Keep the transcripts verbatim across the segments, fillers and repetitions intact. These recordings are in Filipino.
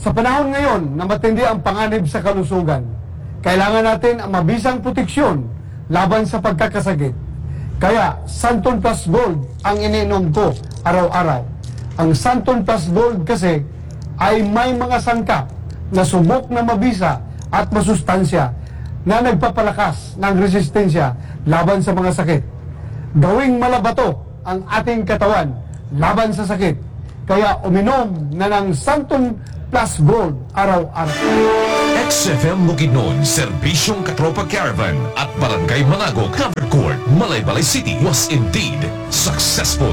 Sa panahon ngayon na matindi ang panganib sa kalusugan, kailangan natin ang mabisang proteksyon laban sa pagkakasakit. Kaya Santon Plus Gold ang iniinom ko araw-araw. Ang Santon Plus Gold kasi ay may mga sangkap na subok na mabisa at masustansya na nagpapalakas ng resistensya laban sa mga sakit. Gawing malabato ang ating katawan laban sa sakit. Kaya uminom na ng Santon Plus Gold araw-araw. X F M Bukidnon, Serbisyong Katropa Caravan at Barangay Managog, Covered Court, Malaybalay City was indeed successful.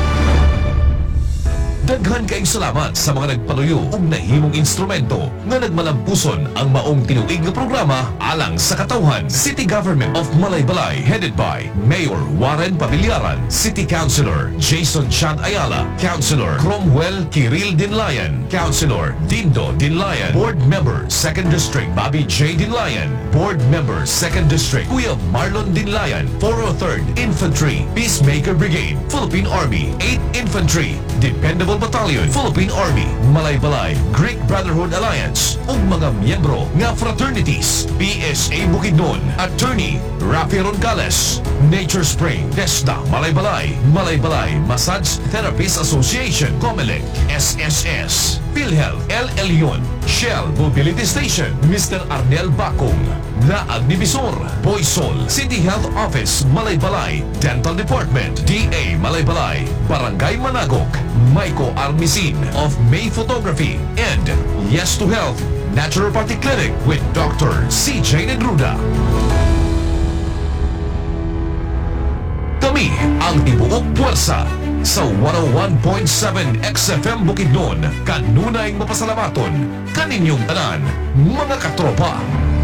Daghan kayong salamat sa mga nagpaluyo ug nahimong instrumento nga nagmalampuson ang maong tinuig nga programa alang sa katawhan. City Government of Malaybalay headed by Mayor Warren Pamillaran, City Councilor Jason Chad Ayala, Councilor Cromwell Kiril Dinlayan, Councilor Dindo Dinlayan, Board Member second District Bobby J. Dinlayan, Board Member second District Kuya Marlon Dinlayan, four oh third Infantry Peacemaker Brigade, Philippine Army, eighth Infantry Dependable Battalion, Philippine Army, Malaybalay, Greek Brotherhood Alliance, ug mga miyembro nga fraternities, P S A Bukidnon, Attorney Rafi Roncales, Nature Spring, Desda, Malaybalay, Malaybalay Massage Therapists Association, Comelec, S S S, PhilHealth, El Elyon, Shell Mobility Station, Mister Arnel Bacong, Naag ni Bisor, Boysol, City Health Office, Malaybalay, Dental Department, D A Malaybalay, Barangay Managog, Maiko Armisin of May Photography, and Yes to Health Naturopathy Clinic with Doctor C J Negruda. Kami ang tibuok puwersa sa one oh one point seven X F M Bukidnon. Kanunay mapasalamaton kaninyong tanan, mga katropa.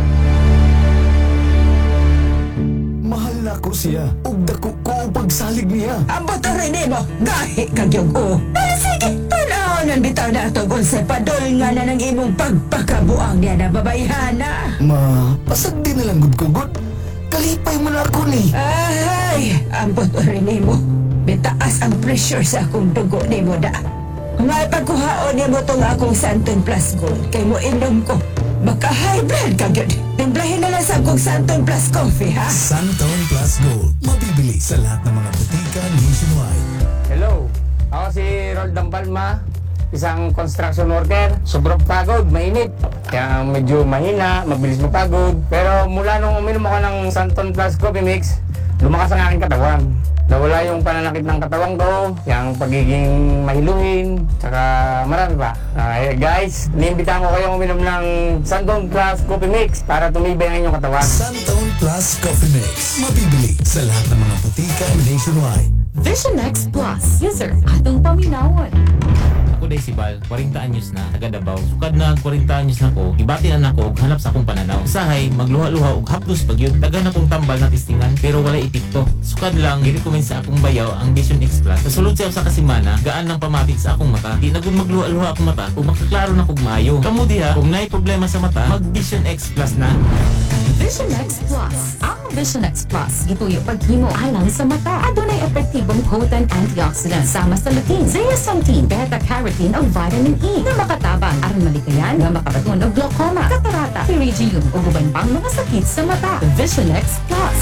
Mahal na ko siya. Ug dako ko ang pagsalig niya. Ambot ang rin mo, gahi kagyong o. Pero sige, tanawon bitaw na ito kung sa padol nga na ng imong pagpakabuang niya na babayhana. Ma, pasag din na lang gud ko gud. Kalipay mo na ako ni. Ay, ambot ang rin mo. Bitaas ang pressure sa akong dugo ni mo da. Nga pagkuhaon ni mo itong akong Santon Plus Gold kay mo inom ko. Baka high blood ka gyud. Timplahin na lang sa akong Santon Plus Coffee, ha? Santon Plus Gold. Mabibili sa lahat ng mga butika nationwide. Hello, ako si Roldan Palma, isang construction worker. Sobrang pagod, mainit. Kaya medyo mahina, mabilis mapagod. Pero mula nung uminom ako ng Santon Plus Coffee Mix, lumakas ang aking katawan. Nawala yung pananakit ng katawan ko, yung pagiging mahiluhin, tsaka marami pa. Okay, guys, niimbitahan ko kayong uminom ng Santon Plus Coffee Mix para tumibay ang inyong katawan. Santon Plus Coffee Mix. Mabibili sa lahat ng mga butika nationwide. Vision X Plus. User, atong paminawon. Ako day si Bal, forty anyos na, taga Davao. Sukad na forty anyos na ko, ibati na nako, hanap sa akong pananaw. Usahay, magluha-luha og haplos pagyud, taga na kong tambal na tistingan, pero wala itipto. Sukad lang, i-recommend sa akong bayaw ang Vision X Plus. Sa sulod siya sa kasimana, gaan ng pamatik sa akong mata. Di na gud magluha-luha akong mata, kung makaklaro na kog maayo. Kamu diha, kung naay problema sa mata, mag Vision X Plus na. Vision X Plus. Ang Vision X Plus, gituyo paghimo alang sa mata. Adunay epektibong potent antioxidant sama sa lutein, zeaxanthin, beta-carotene o vitamin E na makatabang aron malikayan nga makabaton og glaucoma, katarata, pterygium o uban pang mga sakit sa mata. Vision X Plus.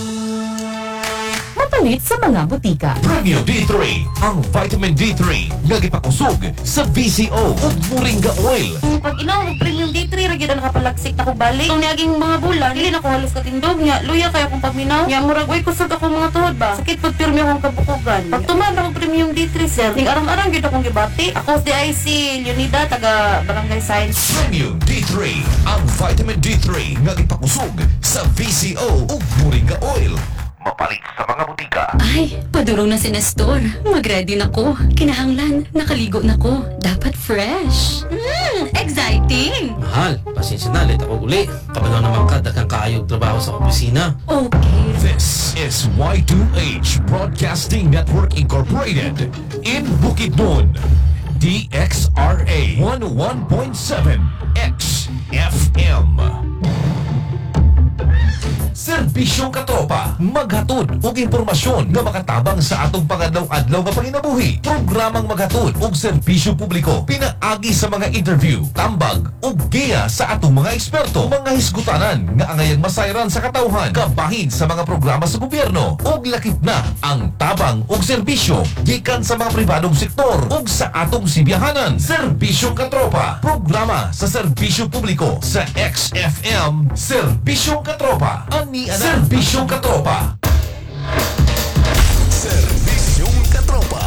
Mapalit sa mga butika. Premium D three, ang vitamin D three nga gipakusog sa V C O ug Moringa Oil. Pag inaw og premium D three ra gyud ang nakapalaksik na ko balik. Kung niaging mga bulan, dili na ko halos katindog nya. Luya kay akong paminaw. Nya murag way kusog ako mga tuhod ba. Sakit pud pirmi akong kabukugan. Pag tuman ako premium D three sir, ning arang-arang gyud akong gibati. Ako si I C Leonida taga Barangay Science. Premium D three, ang vitamin D three nga gipakusog sa V C O ug Moringa Oil. Mapalit sa mga butika. Ay, padurong na si Nestor. Mag-ready na ko. Kinahanglan, nakaligo na ko. Dapat fresh. Mmm, exciting! Mahal, pasensya na, late ako uli. Kapanaw naman ka, daghang kaayog trabaho sa opisina. Okay. This is Y two H Broadcasting Network Incorporated in Bukidnon. D X R A one oh one point seven X F M. Serbi Serbisyong Katropa, maghatod og impormasyon nga makatabang sa atong pangadlaw-adlaw nga panginabuhi. Programang maghatod og serbisyo publiko, pinaagi sa mga interview, tambag ug giya sa atong mga eksperto, mga hisgutanan nga angayang masayran sa katawhan, kabahin sa mga programa sa gobyerno ug lakip na ang tabang ug serbisyo gikan sa mga pribadong sektor ug sa atong sibiyahanan. Serbisyong Katropa, programa sa serbisyo publiko sa X F M. Serbisyong Katropa, ani ana Serbisyong Katropa. Servisyong Katropa.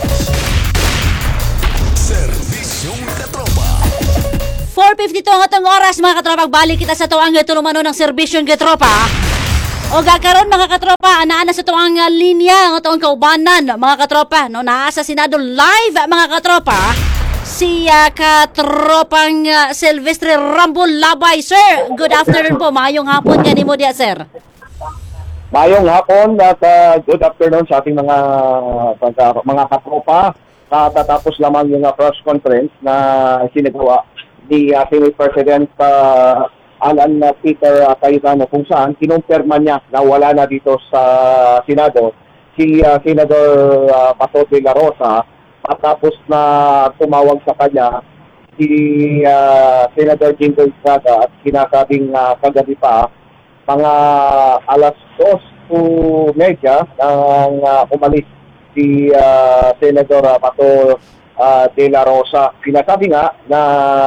Servisyong Katropa. four fifty-two ang atong oras mga katropa. Balik kita sa tuwang tulumano ng Serbisyong Katropa. O gakaron mga katropa, anaan na sa tuwang uh, linya, ang tuwang kaubanan mga katropa. No, naa sa Senado live mga katropa. Si uh, katropang uh, Silvestre Rambo Labay. Sir, good afternoon po. Maayong hapon ka ni mo diya, sir. Mayong hapon at uh, good afternoon sa ating mga mga, mga katropa. Katatapos lamang yung uh, press conference na sinagawa ni uh, Senate President uh, Alan uh, Peter uh, Cayetano, kung saan kinumpirma niya na wala na dito sa Senado si uh, Senador uh, Bato de la Rosa, at tapos na tumawag sa kanya si uh, Senator Jingle Estrada at sinasabing uh, kagabi pa mga alas dos to media nang uh, umalis si uh, Senador uh, Bato uh, de la Rosa. Sinasabi nga na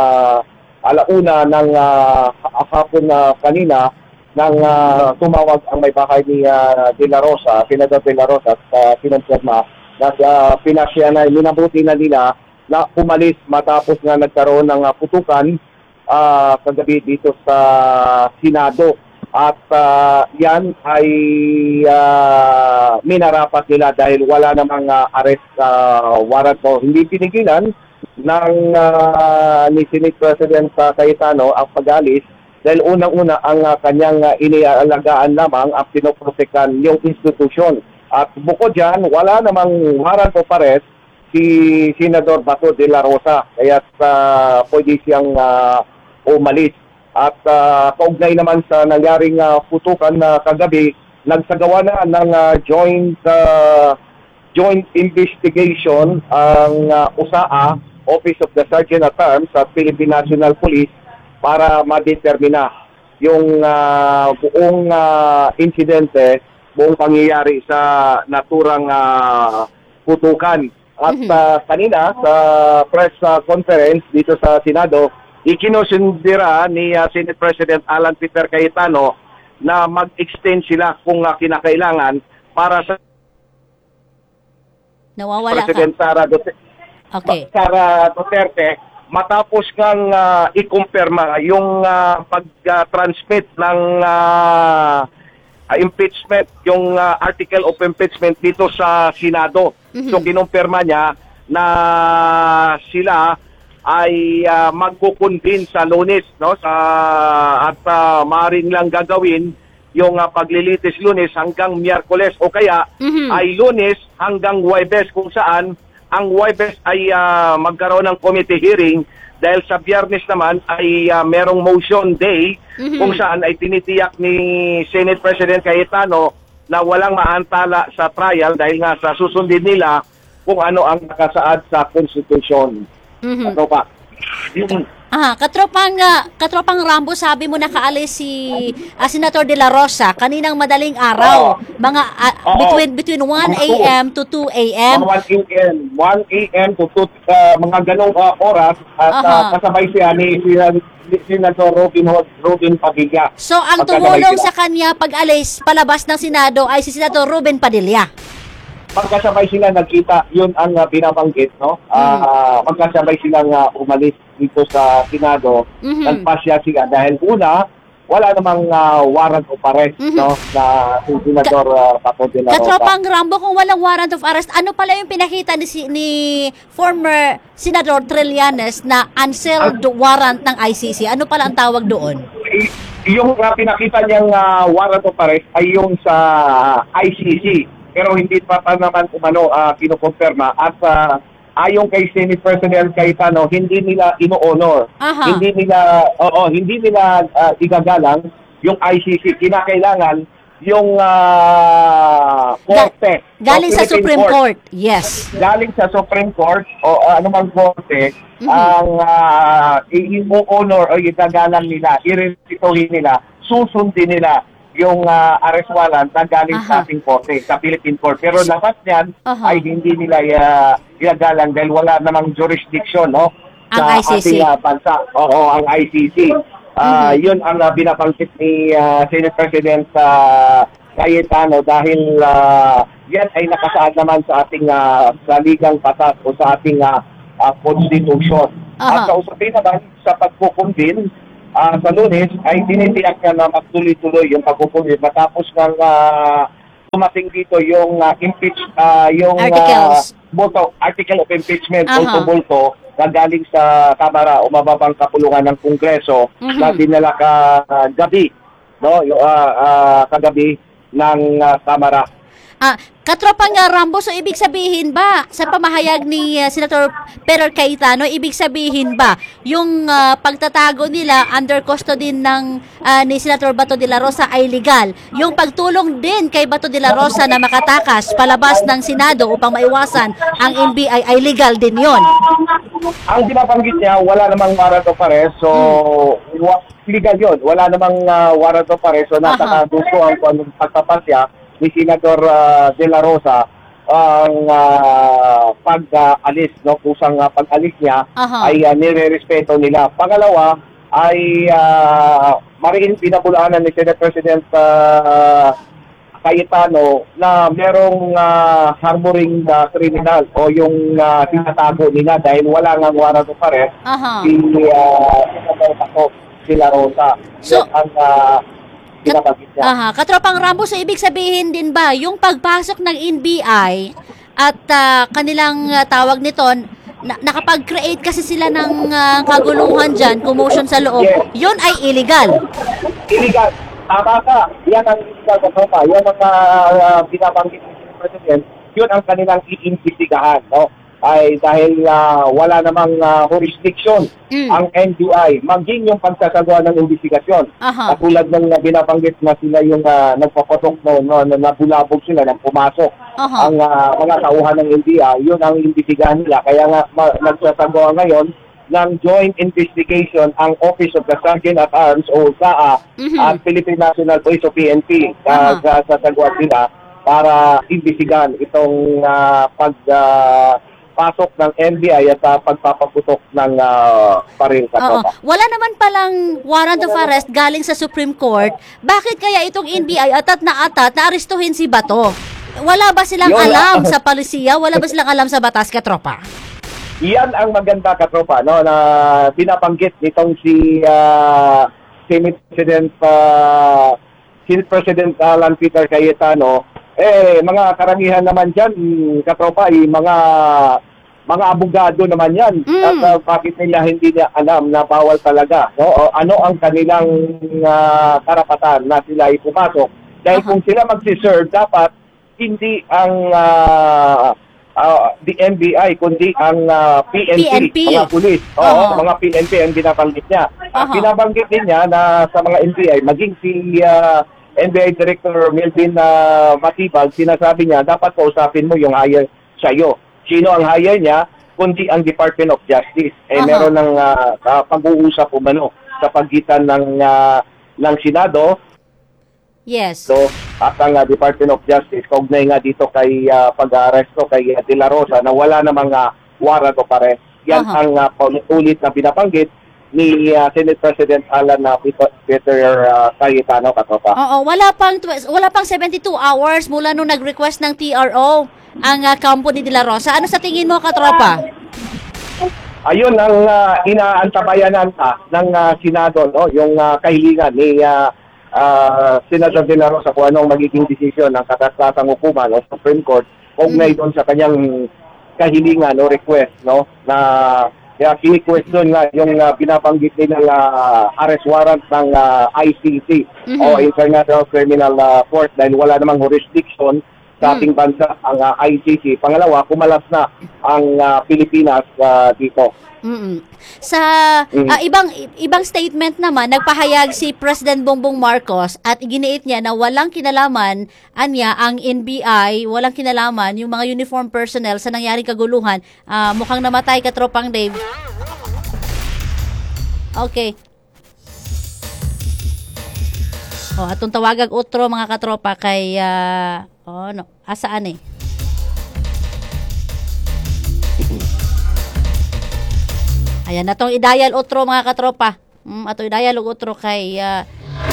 alauna ng uh, hapon na uh, kanina nang uh, tumawag ang may bahay ni uh, de la Rosa, Senador de la Rosa, at uh, sinumpirma na uh, pinasya na, minabuti na nila na umalis matapos nga nagkaroon ng uh, putukan uh, kagabi dito sa Senado. At uh, yan ay uh, minarapat nila dahil wala namang uh, arrest uh, warrant o hindi pinigilan ng uh, ni Senate President uh, Cayetano ang pag-alis dahil unang-una ang uh, kanyang uh, inialagaan lamang ang pinoprotektan yung institusyon. At bukod dyan, wala namang warrant of arrest si Senador Bato de la Rosa, kaya uh, pwede siyang uh, umalis. At uh, kaugnay naman sa nangyaring uh, putukan na uh, kagabi, nagsagawa na ng uh, joint uh, joint investigation ang uh, U S A A, Office of the Sergeant at Arms at Philippine National Police para madetermina yung uh, buong uh, insidente, buong pangyayari sa naturang uh, putukan. At uh, kanina sa press uh, conference dito sa Senado, ikinusundira ni uh, Senate President Alan Peter Cayetano na mag-extend sila kung uh, kinakailangan para sa Nawawala President ka. Sara Duterte, Okay. Sara Duterte matapos ngang uh, ikumpirma yung uh, pag-transmit uh, ng uh, impeachment, yung uh, article of impeachment dito sa Senado. Mm-hmm. So kinumpirma niya na sila ay uh, magkukunbin sa Lunes, no, sa at uh, maaaring lang gagawin yung uh, paglilitis Lunes hanggang Miyerkules o kaya mm-hmm. ay Lunes hanggang Huwebes, kung saan ang Huwebes ay uh, magkaroon ng committee hearing dahil sa Biyernes naman ay uh, merong motion day mm-hmm. kung saan ay tinitiyak ni Senate President Cayetano na walang maantala sa trial dahil nga sa susundin nila kung ano ang nakasaad sa Constitution. Mm-hmm. Ano pa? Ah, katropang uh, katropang Rambo, sabi mo nakaalis si uh, Senator De La Rosa kaninang madaling araw, oh. mga uh, oh. between between one a m to two a m one a m one a m to two, uh, mga ganong uh, oras at uh, kasabay siya ni Senator Robin Robin Padilla. So ang tumulong sa kanya pag-alis palabas ng Senado ay si Senator Ruben Padilla. Magkasabay sila nagkita, yun ang uh, binabanggit, no? Uh, mm. Magkasabay silang uh, umalis dito sa Senado, mm-hmm. nagpasya sila dahil una, wala namang uh, warrant of arrest, mm-hmm. no? Na si Senador uh, Bato de la Rosa. Katropang Rambo, kung walang warrant of arrest, ano pala yung pinakita ni, ni former Senador Trillanes na unsealed Al- warrant ng I C C? Ano pala ang tawag doon? Y- yung uh, pinakita niyang uh, warrant of arrest ay yung sa uh, I C C. Pero hindi pa pa naman umano uh, kinukonfirma at uh, ayon kay Senate President Cayetano, hindi nila ino-honor. Aha. Hindi nila oo, hindi nila uh, igagalang yung I C C. Kinakailangan yung ah, korte. Galing o sa Philippine Supreme Court. Yes. Galing sa Supreme Court o uh, anumang korte, Mhm. ang uh, i-honor o itagalan nila, iresituhin nila, susundin nila yung uh, arrest warrant na galing Aha. sa ating korte, sa Philippine Court. Pero labas niyan Aha. ay hindi nila uh, ilagalan dahil wala namang jurisdiction, no? Ang sa I C C. ating uh, bansa. Oo, ang I C C. Uh, Mhm. Yun ang uh, binabanggit ni uh, Senate President uh, Cayetano dahil uh, yan ay nakasaad naman sa ating uh, saligang batas o sa ating uh, uh, Constitution. Aha. At sa usapin naman sa pagkukumbin uh, sa Lunes ay tinitiyak niya na magtuloy-tuloy yung pagkukumbin matapos ng uh, dumating dito yung uh, impeach uh, yung Articles. uh, boto, article of impeachment o Aha. tumulto na galing sa Kamara o mababang kapulungan ng Kongreso Mhm. na dinala ka uh, gabi, no, yung uh, uh, kagabi ng uh, Kamara. Ah, katropang uh, Rambo, so ibig sabihin ba sa pamahayag ni uh, Senator Peter Cayetano, ibig sabihin ba yung uh, pagtatago nila under custody ng uh, ni Senator Bato de la Rosa ay legal? Yung pagtulong din kay Bato de la Rosa na makatakas palabas ng Senado upang maiwasan ang N B I ay legal din yon. Ang binabanggit niya, wala namang warrant of arrest, so wa- legal yun. Wala namang uh, warrant of arrest, so nasa Aha. kagustuhan ko anong pagpapasya ni Senador uh, De La Rosa ang uh, pag-alis, no? Kusang uh, pag-alis niya Aha. ay uh, nire-respeto nila. Pangalawa ay uh, mariin pinabulaanan ni Senate President uh, Cayetano na merong uh, harboring uh, criminal o yung uh, tinatago nila dahil wala nga warrant of arrest Aha. si uh, Senator Bato de la Rosa. So, Yan ang uh, pinabagit niya. Aha, katropang Rambo, so ibig sabihin din ba yung pagpasok ng N B I at ah, kanilang ah, tawag nito, na, nakapag-create kasi sila ng ah, kaguluhan dyan, commotion sa loob, Yes. yun ay illegal. Illegal. Tama ka. Yan ang illegal na tropa. Yan ang uh, binabanggit ni Senate President. Yun ang kanilang iimbestigahan, no? Ay dahil uh, wala namang uh, jurisdiction Mm. ang N B I maging yung pagsasagawa ng investigasyon. Aha. Katulad ng uh, binabanggit na sila yung uh, nagpapatok no, no, na nabulabog sila nang pumasok Aha. ang uh, mga tauhan ng N B I, yun ang imbestigahan nila. Kaya nga ma- nagsasagawa ngayon ng joint investigation ang Office of the Sergeant at Arms o S A A Mhm. at Philippine National Police o P N P Aha. uh, sa sasagawa sila para imbestigahan itong uh, pag uh, pasok ng N B I at uh, pagpapaputok ng uh, baril sa Oo. tropa. Wala naman palang warrant of arrest galing sa Supreme Court. Bakit kaya itong N B I atat na atat na arestuhin si Bato? Wala ba silang Yun, alam ah. sa palisiya? Wala ba silang alam sa batas, katropa? Iyan ang maganda katropa no na binabanggit nitong si uh, Senate President uh, Senate President Alan Peter Cayetano. Eh mga karamihan naman diyan katropa ay mga mga abogado naman yan. Mm. At uh, bakit nila hindi na alam na bawal talaga no o ano ang kanilang uh, karapatan na sila ay pumasok dahil Aha. kung sila magsi-serve dapat hindi ang uh, uh, the N B I kundi ang uh, P N P, P N P. mga pulis. Oo, Aha. mga P N P ang binabanggit niya. At Aha. binabanggit din niya na sa mga N B I, maging si uh, N B I Director Melvin uh, Matibag, sinasabi niya, dapat kausapin mo yung hire sa'yo. Sino ang hire niya? Kundi ang Department of Justice. Eh, Aha. meron ng uh, uh, pag-uusap umano sa pagitan ng uh, ng Senado. Yes. So, at ang uh, Department of Justice, kaugnay nga dito kay uh, pag-aresto kay uh, De La Rosa na wala namang uh, warrant of arrest. Yan Aha. ang uh, paulit na binabanggit ni uh, Senate President Alan uh, Peter, Peter uh, Cayetano katropa. Oo, wala pang tw- wala pang seventy-two hours mula nung nag-request ng T R O ang uh, kampo ni De La Rosa. Ano sa tingin mo, katropa? Ayun ang uh, inaantabayan nanta ng uh, Senado, no? Yung uh, kahilingan ni uh, uh, Senator De La Rosa kung anong magiging desisyon ng katastasang hukuman o Supreme Court kaugnay doon sa kanyang kahilingan o request, no? Na kaya kini-question nga yung uh, binabanggit nilang uh, arrest warrant ng uh, I C C Mhm. o International Criminal uh, Court dahil wala namang jurisdiction sa ating bansa ang uh, I C C. Pangalawa, kumalas na ang uh, Pilipinas uh, dito. Mm-mm. Sa ah, ibang ibang statement naman, nagpahayag si President Bongbong Marcos at iginiit niya na walang kinalaman anya ang N B I, walang kinalaman yung mga uniform personnel sa nangyaring kaguluhan. Ah, mukhang namatay katropang Dave. Okay. Oh, atong tawagag otro mga katropa kay ah, oh no, asaan eh? Ayan, atong i-dial otro mga katropa. Mm, atong i-dial og otro kay uh,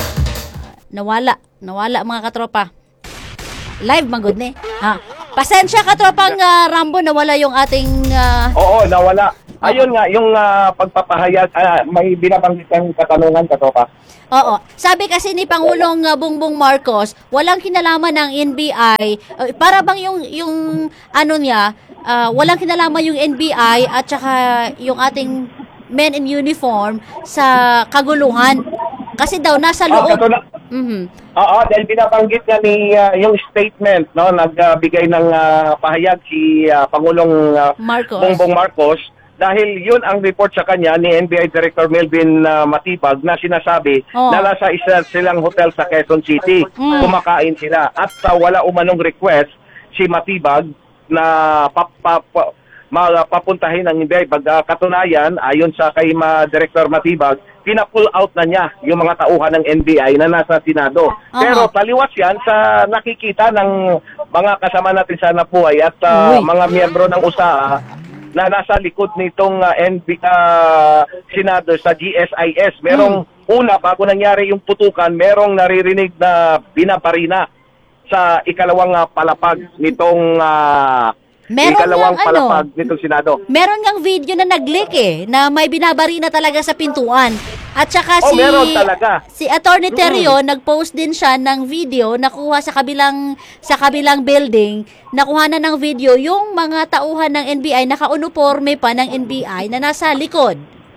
nawala, nawala mga katropa. Live man gud ni. Ha. Pasensya katropang uh, Rambo, nawala yung ating uh, Oo, nawala. Ayun nga, yung uh, pagpapahayag, uh, may binabanggit kang katanungan, katropa. Oo. Sabi kasi ni Pangulong uh, Bongbong Marcos, walang kinalaman ng N B I. Uh, para bang yung yung ano niya, uh, walang kinalaman yung N B I at saka yung ating men in uniform sa kaguluhan. Kasi daw nasa Ah, loob. katula- Mhm. Oo, dahil binabanggit niya ni uh, yung statement, no, nagbigay ng uh, pahayag si uh, Pangulong uh, Marcos. Bongbong Marcos, dahil yun ang report sa kanya ni N B I Director Melvin uh, Matibag na sinasabi Oh. na nasa isa silang hotel sa Quezon City. Mm. Kumakain sila at uh, wala umanong request si Matibag na pa, pa, pa, ma- papuntahin ng N B I. Pag uh, katunayan, ayon sa kay ma, Director Matibag, pina-pull out na niya yung mga tauhan ng N B I na nasa Senado. Aha. Pero taliwas yan sa nakikita ng mga kasama natin sa nabuhay at uh, Uy. mga miyembro ng U S A A na nasa likod nitong uh, N B I uh, Senado sa G S I S. Merong una, bago nangyari yung putukan, merong naririnig na binabarina sa ikalawang uh, palapag nitong uh, Meron ikalawang ngang ano? palapag nitong Senado. Meron ngang video na nag-leak eh, na may binabari na talaga sa pintuan. At saka Oh, si meron talaga. si Attorney Terrio, nag-post din siya ng video nakuha sa kabilang sa kabilang building. Nakuha na ng video yung mga tauhan ng N B I, naka-uniforme pa ng N B I na nasa likod.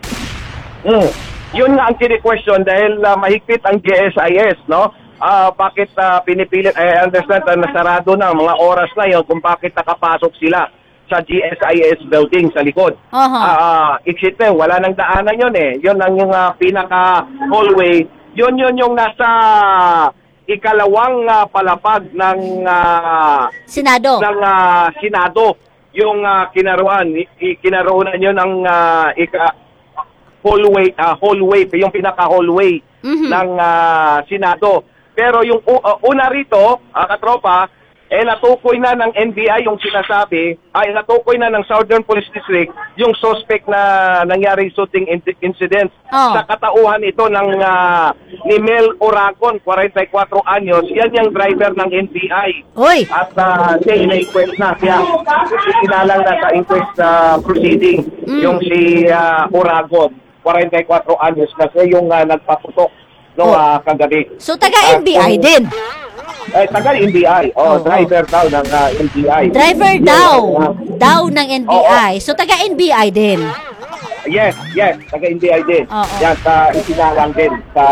Mm. Yun nga ang kini-question dahil uh, mahigpit ang G S I S, no? Ah, bakit uh, pinipilit, I understand uh, nasarado na mga oras na yun kung bakit nakapasok sila sa G S I S building sa likod. Aha. Ah, exit na, wala nang daanan yun eh. Yun ang yung uh, pinaka hallway. Yun yun yung nasa ikalawang uh, palapag ng uh, Senado. ng uh, Senado. Yung uh, kinaruan, I- i- kinaruanan yun ng uh, ika- hallway, uh, hallway, yung pinaka hallway Mhm. ng uh, Senado. Pero yung u- uh, una rito, uh, katropa, eh natukoy na ng N B I yung sinasabi, ay natukoy na ng Southern Police District yung suspect na nangyari shooting in- incident Oh. sa katauhan ito ng uh, ni Mel Oragon, forty-four anyos. Yan yung driver ng N B I. Oy. At uh, siya ina-inquest na siya. Sinalang na sa inquest uh, proceeding Mm. yung si uh, Oragon, forty-four anyos na siya yung uh, nagpaputok no Oh. uh, kagabi. So taga N B I At, din. Eh, taga N B I. Oh, Oo. driver daw ng uh, N B I. Driver Yun, daw. uh, Daw ng N B I. So taga N B I din. Yes, yes, taga N B I din. Oo. Yan sa isinalang din sa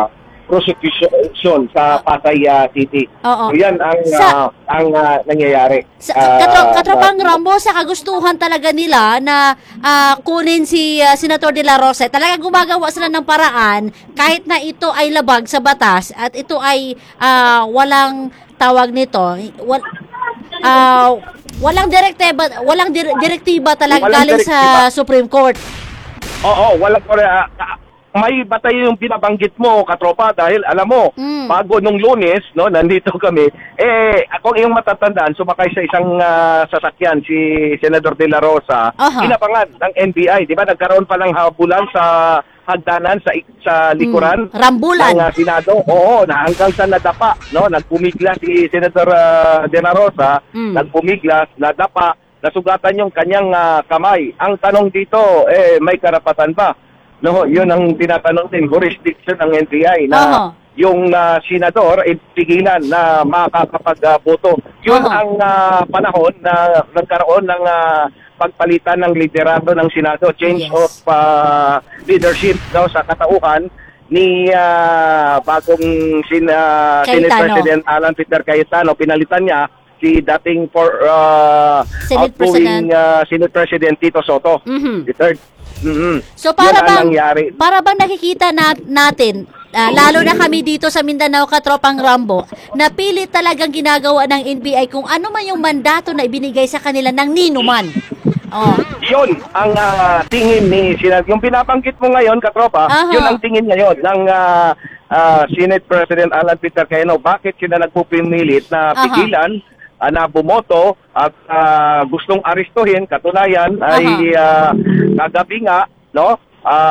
prosecution sa Pasay uh, City. Oo. So, yan ang Sa- uh, ang uh, nangyayari. Sa, Ah, katro, katropang sa- Rambo, sa kagustuhan talaga nila na ah, kunin si ah, Senator De La Rosa, talaga gumagawa sila ng paraan kahit na ito ay labag sa batas at ito ay ah, walang tawag nito, wal, ah, walang direktiba, walang dir- direktiba talaga Walang galing sa direktiba. Supreme Court. Oo, walang uh, may batay yung binabanggit mo, katropa, dahil alam mo, Mm. bago nung Lunes, no, nandito kami, eh, kung iyong matatandaan, sumakay sa isang ah, sasakyan si Senador De La Rosa, Aha. inapangan ng N B I, di ba? Nagkaroon pa ng habulan sa hagdanan sa sa likuran Mm. Rambulan. ng ah, Senado. Oo, na hanggang sa nadapa, no, nagpumigla si Senador ah, De La Rosa, Mm. nagpumiglas, nadapa, nasugatan yung kanyang ah, kamay. Ang tanong dito, eh, may karapatan ba? No, yun ang tinatanong din, jurisdiction ng N B I na Aha. yung ah, senador ay pigilan na makakapag-boto. Yun Aha. ang ah, panahon na nagkaroon ng ah, pagpalitan ng liderato ng Senado, change Yes. of ah, leadership daw sa katauhan ni ah, bagong sin, ah, Senate Cayetano. President Alan Peter Cayetano. Pinalitan niya si dating for uh, Senate outgoing President. uh, Senate President Tito Soto. Mhm. The third. Mhm. So para Yun ang bang nangyari. para bang nakikita na, natin ah, lalo na kami dito sa Mindanao Katropang Rambo na pilit talagang ginagawa ng N B I kung ano man yung mandato na ibinigay sa kanila ng ninuman. Oh. Yun ang ah, tingin ni Senat. Yung binabanggit mo ngayon, katropa, Aha. yun ang tingin ngayon ng ah, ah, Senate President Alan Peter Cayetano. Bakit sila nagpupinilit na Aha. pigilan ah, na bumoto at ah, gustong aristuhin? Katunayan ay ah, kagabi nga, no?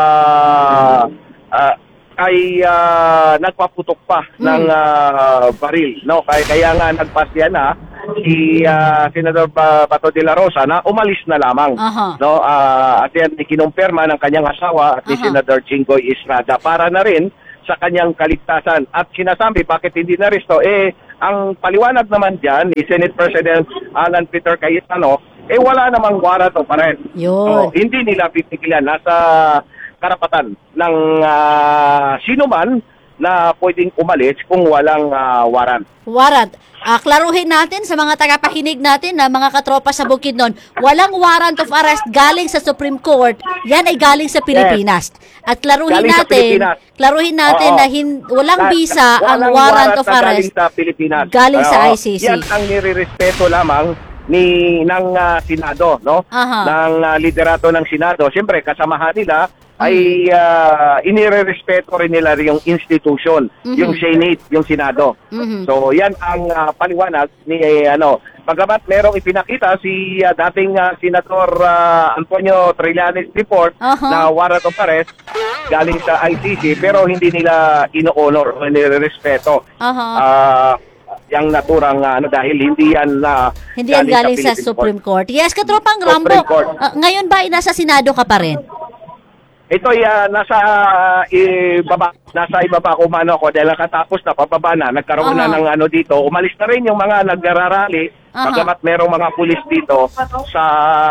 Ah, ah, ay ah, nagpaputok pa ng ah, baril, no? Kaya, kaya nga nagpasya na si ah, Senador Ba- Bato de la Rosa na umalis na lamang. Aha. No, ah, at yan ikinumpirma ng kanyang asawa at ni Aha. Senador Jinggoy Estrada para na rin sa kanyang kaligtasan. At sinasabi bakit hindi naresto, eh ang paliwanag naman diyan ni Senate President Alan Peter Cayetano, eh wala namang warrant of arrest. Yun. So, hindi nila pipigilan, nasa karapatan ng ah, sino man na pwedeng umalis kung walang ah, warrant. Warrant. Ah, klaruhin natin sa mga tagapakinig natin na mga katropa sa Bukidnon, walang warrant of arrest galing sa Supreme Court. Yan ay galing sa Pilipinas. At klaruhin Galing sa natin, Pilipinas. klaruhin natin Oo. na hin- walang Na- bisa ang walang warrant of na arrest galing sa Pilipinas. galing sa Oo. I C C. Yan ang nirerespeto lamang ni ng ah, Senado, no? Aha. Ng ah, liderato ng Senado. Siyempre kasamahan nila ay uh, inirerespeto rin nila yung institution, Mhm. yung Senate, yung Senado. Mhm. So yan ang ah, paliwanag ni eh, ano, pagkamat merong ipinakita si ah, dating ah, Senator ah, Antonio Trillanes report Aha. na warrant of arrest galing sa I C C pero hindi nila ino-honor o inirerespeto. Aha. Ah, yung naturang ah, ano dahil hindi yan na Hindi yan galing sa Philippine Supreme Court. Yes, katropang Supreme Rambo. Court. ah, ngayon ba ay nasa Senado ka pa rin? Ito ay ah, nasa ah, ibaba nasa ibaba ko mano ko dahil katapos na pababa na nagkaroon Aha. na ng ano dito. Umalis na rin yung mga nagrarally Aha. pagkamat merong mga pulis dito sa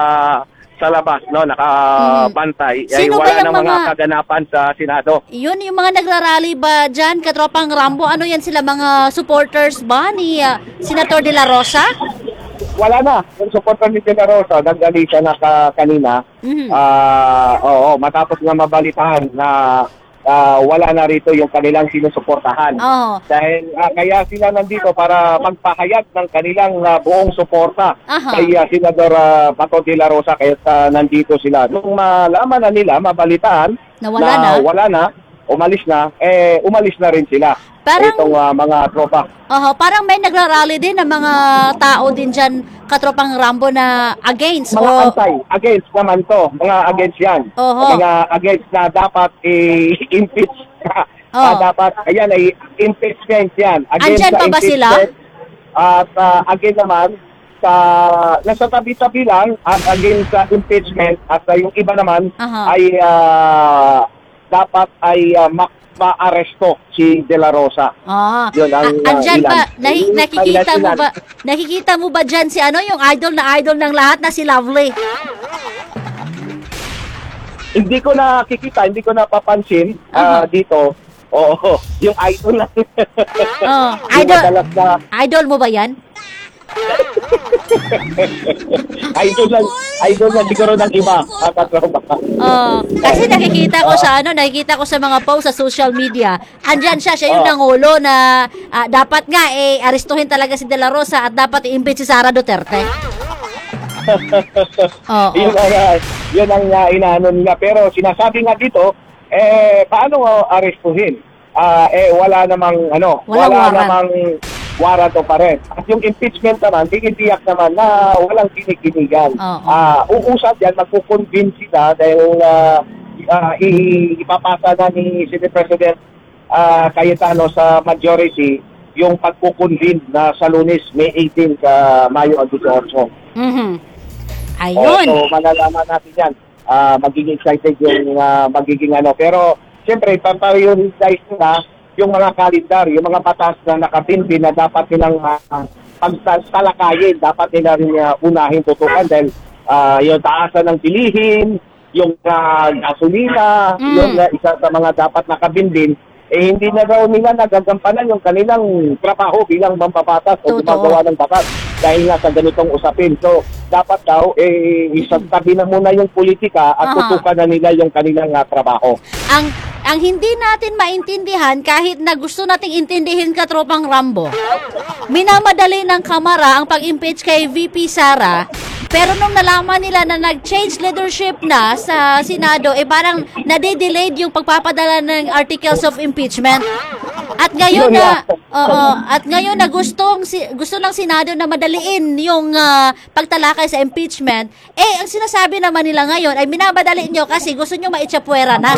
sa labas no nakabantay. Mhm. Ay Sino ba wala yung nang mga mga- kaganapan sa Senado. Yun, yung mga nagrarally ba dyan, katropang Rambo, ano yan sila, mga supporters ba ni ah, Senator De La Rosa? Wala na. Yung supporter ni De La Rosa, naggalita na ka, kanina. Mhm. Ah, oo, matapos nga mabalitaan na ah, wala na rito yung kanilang sinusuportahan. Oo. Dahil ah, kaya sila nandito para magpahayag ng kanilang ah, buong suporta Aha. kay ah, Senador ah, Bato de la Rosa kaya ah, nandito sila. Nung malaman na nila, mabalitaan Na wala na? wala na, umalis na, eh umalis na rin sila. Parang- Itong ah, mga tropa. Oho, parang may nagrarally din ng mga tao din dyan, katropang Rambo, na against Mga o antay, against naman to, mga against yan. Oho. Mga against na dapat i-impeach. Oh. dapat, ayan ay impeachment yan. Andyan sa pa ba sila? impeachment. At uh, again naman, sa, nasa tabi-tabi lang, at against sa impeachment, at uh, yung iba naman Aha. ay uh, dapat ay uh, ma- ma-aresto si De La Rosa. Ah, Yun ang, A- andyan uh, ba, ilan. nahi- Yung nakikita mo ilan. ba, nakikita mo ba dyan si ano, yung idol na idol ng lahat na si Lovely? Hindi ko nakikita, hindi ko napapansin ah, dito. Oo, yung idol na. Oh, Yung idol, madalas na idol mo ba yan? idol na, idol na siguro ng iba. ah, katropa. Oh, kasi nakikita ko sa ano, nakikita ko sa mga post sa social media. Andyan siya, siya yung Oh. nangulo na ah, dapat nga eh arestuhin talaga si De La Rosa at dapat i-impeach si Sara Duterte. Oo. yun ang, ah, yun ang uh, inaano nila. Pero sinasabi nga dito, eh, paano uh, arestuhin? Ah, eh, wala namang, ano, Walang wala warrant. namang warrant o pa rin. At yung impeachment naman, tinitiyak naman na walang kinikinigan. Oo. Ah, uusap yan, magkukonvince sila dahil uh, uh, ipapasa na ni Senate President uh, Cayetano sa majority yung pagkukonvince na sa Lunes, May eighteenth, sa Mayo eighteen. Mhm. Oh, Ayun. so malalaman natin yan. Ah, magiging excited yung ah, magiging ano. Pero siyempre, paprioritize nila yung mga kalendar, yung mga batas na nakapinpin na dapat nilang uh, pagtalakayin, dapat nila rin uh, unahin tutukan dahil ah, yung taasan ng bilihin, yung uh, gasolina, Mm. yung uh, isa sa mga dapat nakabindin eh hindi na daw nila nagagampanan yung kanilang trabaho bilang mambabatas o Totoo. gumagawa ng batas dahil nga sa ganitong usapin. So, dapat daw, eh, isang tabi na muna yung politika at Aha. tutukan na nila yung kanilang uh, trabaho. Ang ang hindi natin maintindihan kahit na gusto nating intindihin katropang Rambo. Minamadali ng Kamara ang pag-impeach kay V P Sara. Pero nung nalaman nila na nag-change leadership na sa Senado, eh parang nade-delayed yung pagpapadala ng articles of impeachment. At ngayon na oo, at ngayon na gustong si- gusto ng Senado na madaliin yung ah, pagtalakay sa impeachment, eh ang sinasabi naman nila ngayon ay minabadali nyo kasi gusto nyo maitsapwera na.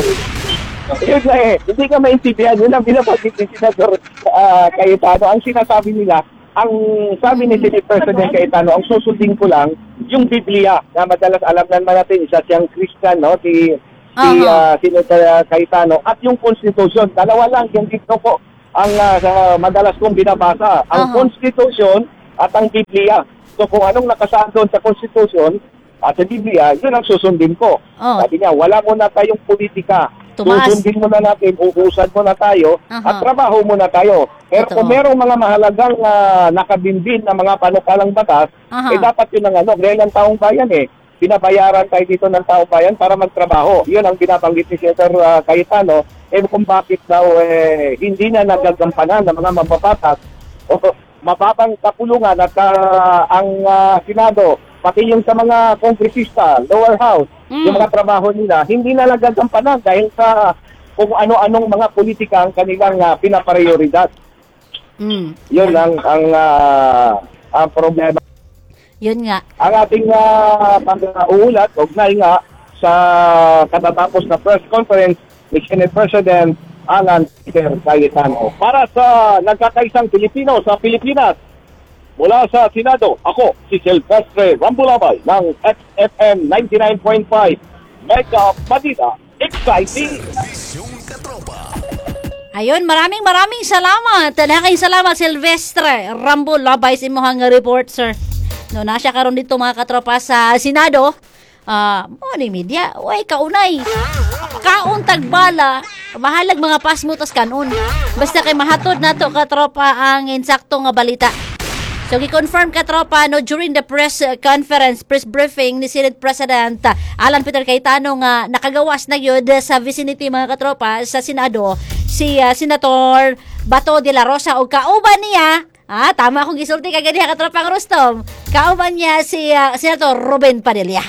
Yun na eh, hindi ka maintindihan. Yun ang binabanggit ni Senador uh, Cayetano. Ang sinasabi nila, ang sabi ni Senate President Cayetano, ang susundin ko lang yung Biblia na madalas alam naman natin, isa siyang Christian, no? Si, si uh, Senator Cayetano, at yung Constitution. Dalawa lang, yung dito po ang uh, madalas kong binabasa. Ang Uh-huh. Constitution at ang Biblia. So kung anong nakasaad doon sa Constitution at sa Biblia, yun ang susundin ko. Oh. Sabi niya, wala mo na tayong politika. Tumaas. Susundin mo na natin, uusan mo na tayo, Aha. at trabaho mo na tayo. Pero Totoo. kung merong mga mahalagang uh, nakabimbin na mga panukalang batas, Aha. eh dapat yun ang ano, dahil ng taong bayan eh. Pinabayaran tayo dito ng taong bayan para magtrabaho. Yun ang binabanggit ni Senator uh, Cayetano, eh kung bakit daw eh, hindi na nagagampanan ng mga mababatas o mababang kapulungan at uh, ang uh, Senado, pati yung sa mga kongresista, lower house, Mm. yung mga trabaho nila, hindi na nagagampanan dahil sa kung ano-anong mga politika ang kanilang uh, pinaprioridad. Mm. Yun ang, ang, uh, ang problema. Yun nga. Ang ating uh, pag-uulat, ugnay nga sa katatapos na press conference ni Senate President Alan Peter Cayetano. Para sa nagkakaisang Pilipino sa Pilipinas, mula sa Senado, ako si Silvestre Rambulabay ng X F M ninety-nine point five Mega Manila. Exciting! Ayun, maraming maraming salamat. Nakay salamat Silvestre Rambo Labay sa imong report, sir. No, na siya karon dito mga katropa sa Senado. Ah, mo ni media, way kaunay. Kaon tagbala, mahalag mga pasmutos kanon. Basta kay mahatod nato katropa ang insakto nga balita. So, gi-confirm ka tropa no, during the press uh, conference, press briefing ni Senate President uh, Alan Peter Cayetano nga nakagawas na yun uh, sa vicinity mga katropa sa Senado, si uh, Senator Bato de la Rosa o kauban niya, ah, tama akong gisulti kagad niya katropang Rustom, kauban niya si uh, Senator Ruben Padilla.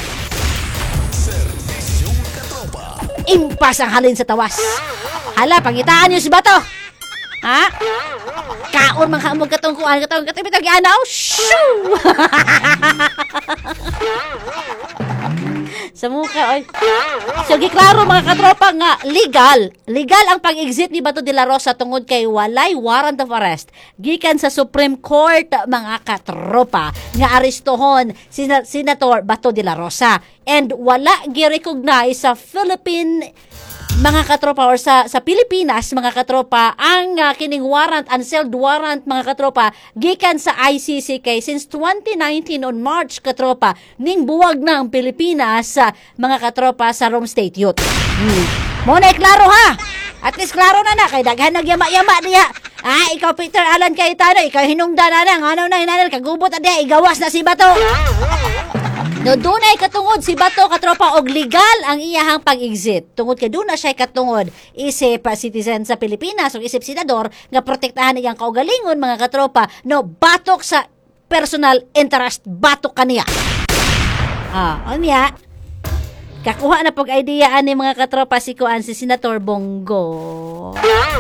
Impas ang halin sa tawas. Hala, pangitaan niyo si Bato. Ha? Kaon mga hamog katungkuan katong katong bitag anaw. Shoo! Sa mukha oy. So giklaro mga katropa nga legal, legal ang pag-exit ni Bato de la Rosa tungod kay walay warrant of arrest gikan sa Supreme Court mga katropa nga arestohon si Senator Bato de la Rosa and wala gi-recognize sa Philippine mga katropa or sa sa Pilipinas mga katropa ang uh, kining warrant, unsealed warrant mga katropa gikan sa I C C kay since twenty nineteen on March katropa ning buwag na ang Pilipinas sa uh, mga katropa sa Rome State Youth. Hmm. Mo na klaro ha. At least klaro na na kay daghan nagyama-yama diha. Ah, ikaw Peter Alan Cayetano, ikaw hinungdan na nang ano na hinanal kagubot adi igawas na si Bato. No, dunay katungod si Bato katropa og legal ang iyahang pag-exit. Tungod kay duna siya katungod isip uh, citizen sa Pilipinas ug isip senador nga protektahan iyang kaugalingon mga katropa no batok sa personal interest batok kaniya. Ah, unya. Kakuha na pag idea ani mga katropa si kuan si Senator Bongo.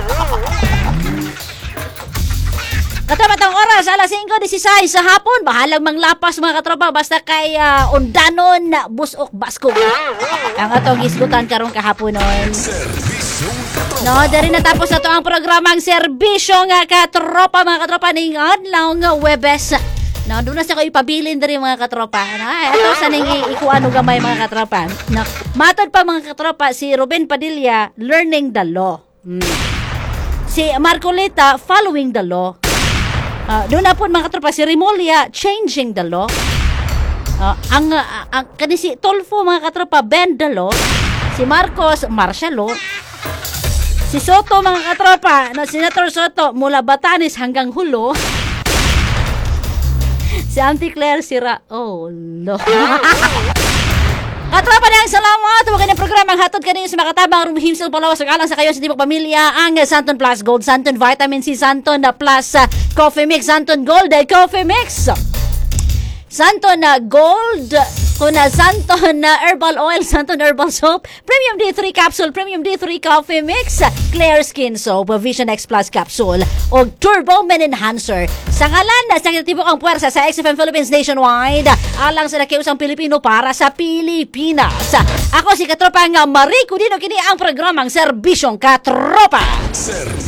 Katropa tong oras, alas singko disisay sa hapon. Bahalang manglapas mga katropa. Basta kay uh, undanon na busok baskog. Ang atong isgutan karong kahapon nun. No, dari natapos na to ang programang serbisyo nga katropa mga katropa ning adlaw nga Webes. No, doon na sa ko ipabilin dari mga katropa. No, ito sa ning ikuano gamay mga katropa. No, matod pa mga katropa si Ruben Padilla learning the law. Hmm. Si Marcoleta following the law. Uh, doon na po mga katropa si Remulla changing the law. Uh, ang uh, ang kanisi Tolfo mga katropa bend the law. Si Marcos martial law. Si Soto, mga katropa, na Senator Soto, mula Batanes hanggang Hulo. Si Auntie Claire sira. Oh, no. Katropa na ang salamat. Huwag ng programa ang hatod kanina sa makatabang rumhimsil palawas ang alang sa kayo sa Tibok Pamilya. Ang Santon Plus Gold, Santon Vitamin C, Santon Plus uh, Coffee Mix, Santon Gold uh, Coffee Mix. Santon na uh, Gold, kuna Santon na uh, Herbal Oil, Santon Herbal Soap, Premium D three Capsule, Premium D three Coffee Mix, Clear Skin Soap, Vision X Plus Capsule, o Turbo Men Enhancer. Sa ngalan na sa kitibok ang puwersa sa X F M Philippines Nationwide, alang sa nakiusang Pilipino para sa Pilipinas. Ako si Katropa nga Marico Dino, kini ang programang Serbisyong Katropa. Sir